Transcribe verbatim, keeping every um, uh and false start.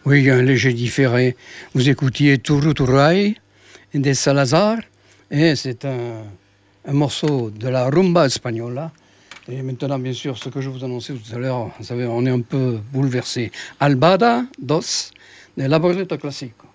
Oui, il y a un léger différé. Vous écoutiez Turuturai de Salazar, et c'est un, un morceau de la rumba espagnole. Et maintenant, bien sûr, ce que je vous annonçais tout à l'heure, vous savez, on est un peu bouleversé. Albada dos de la Borgetta Classico.